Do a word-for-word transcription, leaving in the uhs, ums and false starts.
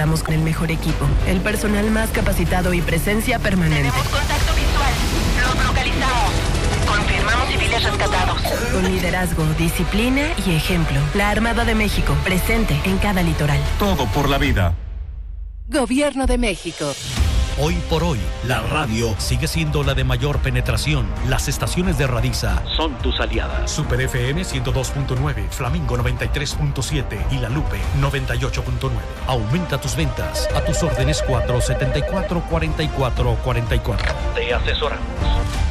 contamos con el mejor equipo, el personal más capacitado y presencia permanente. Tenemos contacto visual. Los localizamos. Confirmamos civiles rescatados. Con liderazgo, disciplina y ejemplo. La Armada de México, presente en cada litoral. Todo por la vida. Gobierno de México. Hoy por hoy, la radio sigue siendo la de mayor penetración. Las estaciones de Radiza son tus aliadas. Super F M ciento dos punto nueve, Flamingo noventa y tres punto siete y La Lupe noventa y ocho punto nueve. Aumenta tus ventas. A tus órdenes cuatro setenta y cuatro, cuarenta y cuatro cuarenta y cuatro. Te asesoramos.